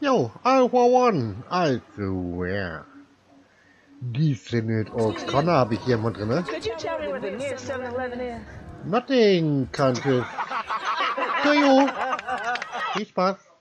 Yo, I for one, I swear. Decent Oaks Corner habe ich hier mal drin, ne? Could you tell me where the nearest 7-Eleven is? Nothing, Countess. To you. Viel Spaß.